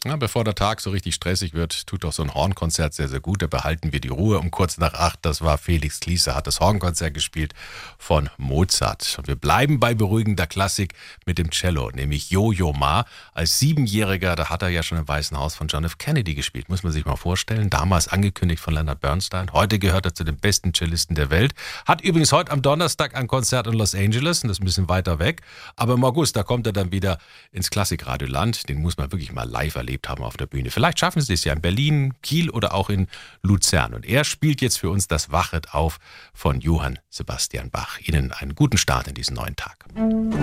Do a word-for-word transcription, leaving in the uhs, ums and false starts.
Ja, bevor der Tag so richtig stressig wird, tut doch so ein Hornkonzert sehr, sehr gut. Da behalten wir die Ruhe. Um kurz nach acht, das war Felix Kliese, hat das Hornkonzert gespielt von Mozart. Und wir bleiben bei beruhigender Klassik mit dem Cello, nämlich Yo-Yo Ma. Als Siebenjähriger, da hat er ja schon im Weißen Haus von John F. Kennedy gespielt. Muss man sich mal vorstellen. Damals angekündigt von Leonard Bernstein. Heute gehört er zu den besten Cellisten der Welt. Hat übrigens heute am Donnerstag ein Konzert in Los Angeles. Und das ist ein bisschen weiter weg. Aber im August, da kommt er dann wieder ins Klassikradioland. Den muss man wirklich mal live erleben haben auf der Bühne. Vielleicht schaffen sie es ja in Berlin, Kiel oder auch in Luzern. Und er spielt jetzt für uns das Wachet auf von Johann Sebastian Bach. Ihnen einen guten Start in diesen neuen Tag.